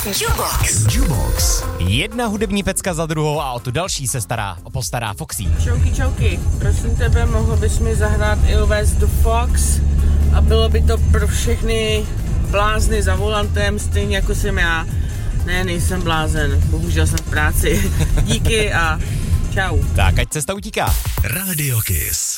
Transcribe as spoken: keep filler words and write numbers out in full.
Jukebox. Jukebox. Jedna hudební pecka za druhou a o tu další se stará, postará Foxy. Čauky, čauky. Prosím tebe, mohl bys mi zahrát Ilves The Fox a bylo by to pro všechny blázny za volantem, stejně jako jsem já. Ne, nejsem blázen, bohužel jsem v práci. Díky a čau. Tak, ať cesta utíká. Radio Kiss.